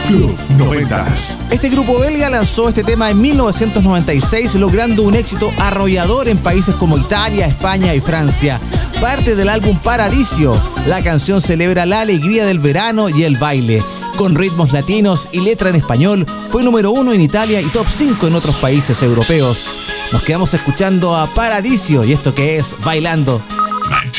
Club 90. Este grupo belga lanzó este tema en 1996, logrando un éxito arrollador en países como Italia, España y Francia. Parte del álbum Paradiso, la canción celebra la alegría del verano y el baile. Con ritmos latinos y letra en español, fue número 1 en Italia y top 5 en otros países europeos. Nos quedamos escuchando a Paradiso y esto que es Bailando.